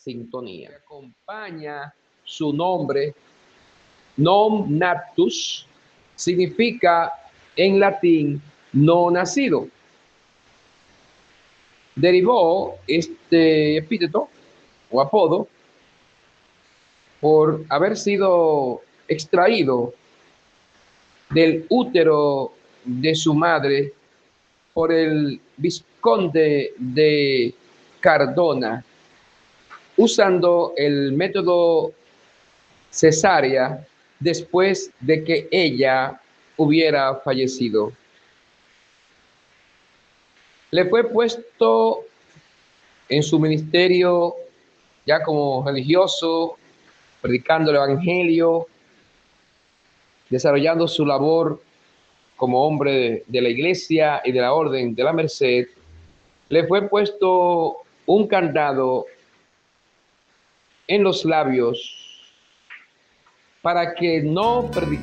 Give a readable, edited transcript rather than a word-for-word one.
sintonía. Acompaña su nombre, non natus, significa en latín no nacido. Derivó este epíteto o apodo por haber sido extraído del útero de su madre por el vizconde de Cardona, usando el método cesárea después de que ella hubiera fallecido. Le fue puesto en su ministerio ya como religioso, predicando el evangelio, desarrollando su labor como hombre de la iglesia y de la orden de la Merced. Le fue puesto un candado en los labios para que no predicara